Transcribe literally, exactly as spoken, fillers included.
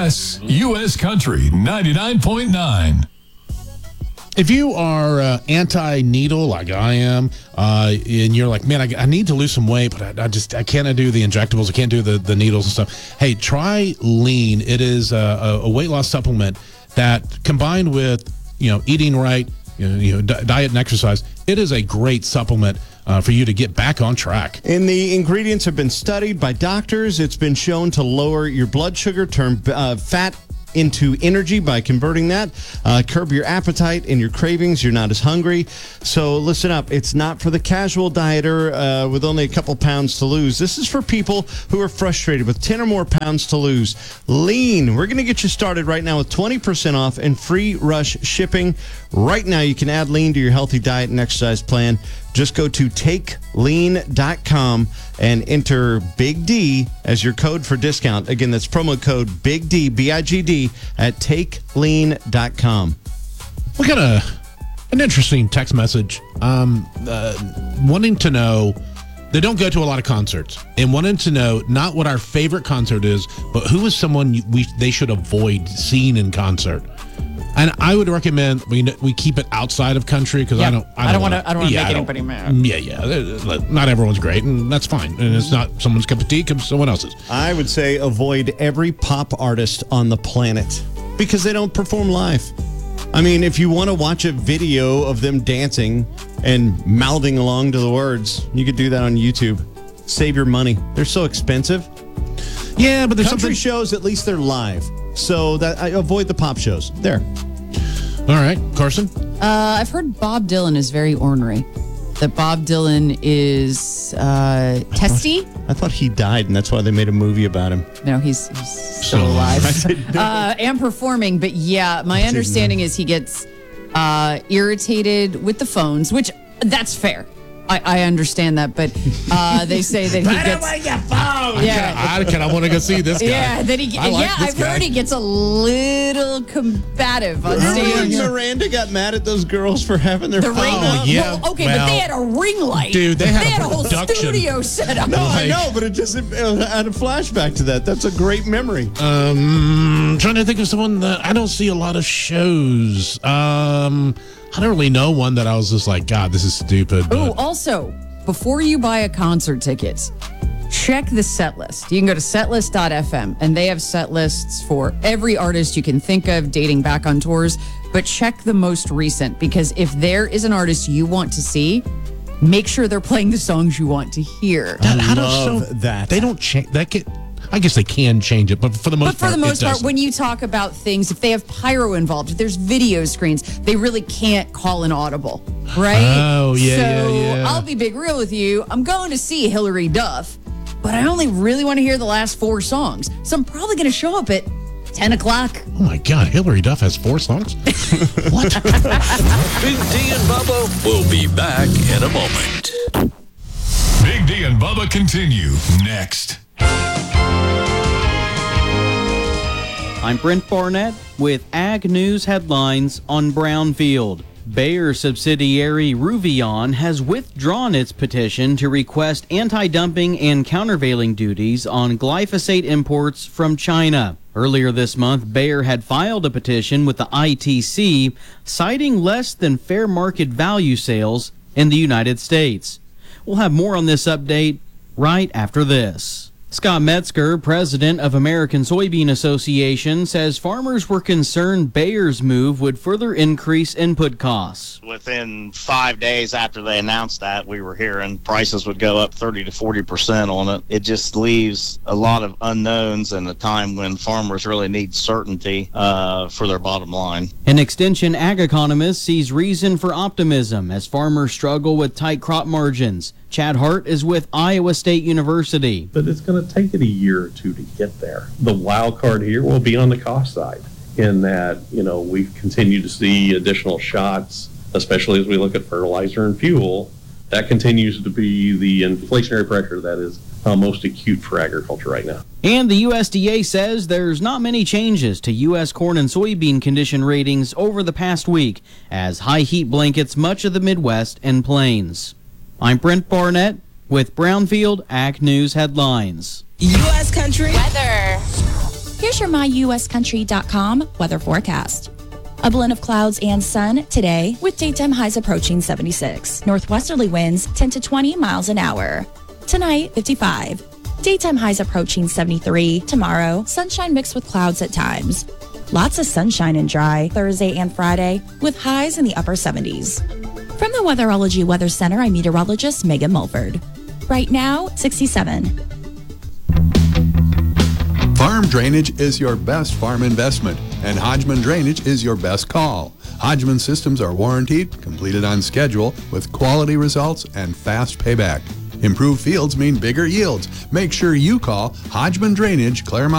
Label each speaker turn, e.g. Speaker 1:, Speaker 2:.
Speaker 1: S, U S Country ninety-nine point nine.
Speaker 2: If you are uh, anti-needle like I am, uh, and you're like, man, I, I need to lose some weight, but I, I just I can't do the injectables, I can't do the, the needles and stuff. Hey, try Lean. It is a, a weight loss supplement that, combined with you know eating right, you know, you know di- diet and exercise, it is a great supplement uh, for you to get back on track.
Speaker 3: And the ingredients have been studied by doctors. It's been shown to lower your blood sugar, turn uh, fat into energy by converting that, uh, curb your appetite and your cravings. You're not as hungry. So listen up. It's not for the casual dieter uh, with only a couple pounds to lose. This is for people who are frustrated with ten or more pounds to lose. Lean. We're going to get you started right now with twenty percent off and free rush shipping. Right now, you can add Lean to your healthy diet and exercise plan. Just go to take lean dot com and enter Big D as your code for discount. Again, that's promo code Big D, B I G D, at take lean dot com.
Speaker 2: We got a an interesting text message um, uh, wanting to know, they don't go to a lot of concerts, and wanting to know not what our favorite concert is, but who is someone we they should avoid seeing in concert. And I would recommend we we keep it outside of country because
Speaker 4: yep.
Speaker 2: I don't
Speaker 4: I don't want to I don't want to yeah, make anybody mad.
Speaker 2: Yeah, yeah. Not everyone's great, and that's fine. And it's not someone's cup of tea, it's someone else's.
Speaker 3: I would say avoid every pop artist on the planet because they don't perform live. I mean, if you want to watch a video of them dancing and mouthing along to the words, you could do that on YouTube. Save your money. They're so expensive.
Speaker 2: Yeah, but there's
Speaker 3: country
Speaker 2: something...
Speaker 3: shows, at least they're live. So that I avoid the pop shows. There.
Speaker 2: All right, Carson?
Speaker 4: Uh, I've heard Bob Dylan is very ornery. That Bob Dylan is uh, testy.
Speaker 3: I thought, I thought he died, and that's why they made a movie about him.
Speaker 4: No, he's, he's still alive. uh, and performing. But yeah, my understanding is he gets uh, irritated with the phones, which that's fair. I, I understand that, but uh, they say that he gets.
Speaker 2: Your phone. Yeah, I kind of want to go see this guy.
Speaker 4: Yeah, that he.
Speaker 2: I like
Speaker 4: yeah,
Speaker 2: this
Speaker 4: I've
Speaker 2: guy.
Speaker 4: heard he gets a little combative on stage.
Speaker 3: Miranda got mad at those girls for having their
Speaker 4: the
Speaker 3: phone
Speaker 4: ring.
Speaker 3: up.
Speaker 2: Oh, yeah.
Speaker 4: Well, okay,
Speaker 2: well,
Speaker 4: but they had a ring light,
Speaker 2: dude. They had,
Speaker 4: they had
Speaker 2: a,
Speaker 4: a whole
Speaker 2: production.
Speaker 4: studio set up.
Speaker 3: No,
Speaker 2: Like,
Speaker 3: I know, but it just it, I had a flashback to that. That's a great memory.
Speaker 2: Um, trying to think of someone that I don't see a lot of shows. Um, I don't really know one that I was just like, God, this is stupid.
Speaker 4: Oh,
Speaker 2: But
Speaker 4: also, before you buy a concert ticket, check the set list. You can go to setlist dot f m, and they have set lists for every artist you can think of dating back on tours. But check the most recent, because if there is an artist you want to see, make sure they're playing the songs you want to hear.
Speaker 2: That- how
Speaker 3: love
Speaker 2: does so,
Speaker 3: that.
Speaker 2: They don't change that. Get, I guess they can change it, but for the most
Speaker 4: But for
Speaker 2: part,
Speaker 4: the most
Speaker 2: it
Speaker 4: part,
Speaker 2: doesn't.
Speaker 4: when you talk about things, if they have pyro involved, if there's video screens, they really can't call an audible, right?
Speaker 2: Oh, yeah,
Speaker 4: so
Speaker 2: yeah, yeah.
Speaker 4: I'll be big real with you. I'm going to see Hillary Duff, but I only really want to hear the last four songs. So I'm probably going to show up at ten o'clock.
Speaker 2: Oh my God, Hillary Duff has four songs? What?
Speaker 1: Big D and Bubba will be back in a moment. Big D and Bubba continue next.
Speaker 5: I'm Brent Barnett with Ag News headlines on Brownfield. Bayer subsidiary Ruveon has withdrawn its petition to request anti-dumping and countervailing duties on glyphosate imports from China. Earlier this month, Bayer had filed a petition with the I T C citing less than fair market value sales in the United States. We'll have more on this update right after this. Scott Metzger, president of American Soybean Association, says farmers were concerned Bayer's move would further increase input costs.
Speaker 6: Within five days after they announced that, we were hearing prices would go up thirty to forty percent on it. It just leaves a lot of unknowns in a time when farmers really need certainty uh, for their bottom line.
Speaker 5: An Extension ag economist sees reason for optimism as farmers struggle with tight crop margins. Chad Hart is with Iowa State University.
Speaker 7: But it's going to take it a year or two to get there. The wild card here will be on the cost side in that, you know, we continue to see additional shots, especially as we look at fertilizer and fuel. That continues to be the inflationary pressure that is uh, most acute for agriculture right now.
Speaker 5: And the U S D A says there's not many changes to U S corn and soybean condition ratings over the past week as high heat blankets much of the Midwest and plains. I'm Brent Barnett with Brownfield Ag News headlines.
Speaker 8: U S Country
Speaker 9: weather.
Speaker 8: Here's your my u s country dot com weather forecast. A blend of clouds and sun today with daytime highs approaching seventy-six. Northwesterly winds ten to twenty miles an hour. Tonight, fifty-five. Daytime highs approaching seventy-three. Tomorrow, sunshine mixed with clouds at times. Lots of sunshine and dry Thursday and Friday with highs in the upper seventies. From the Weatherology Weather Center, I'm meteorologist Megan Mulford. Right now, sixty-seven.
Speaker 9: Farm drainage is your best farm investment, and Hodgman Drainage is your best call. Hodgman systems are warranted, completed on schedule, with quality results and fast payback. Improved fields mean bigger yields. Make sure you call Hodgman Drainage, Claremont.